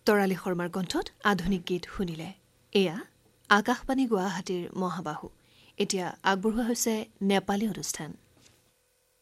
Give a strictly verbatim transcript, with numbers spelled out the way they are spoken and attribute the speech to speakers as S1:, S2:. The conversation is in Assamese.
S1: তৰালী শৰ্মাৰ কণ্ঠত আধুনিক গীত শুনিলে। এয়া আকাশবাণী গুৱাহাটীৰ মহাবাহু। এতিয়া আগবঢ়োৱা হৈছে নেপালী অনুষ্ঠান।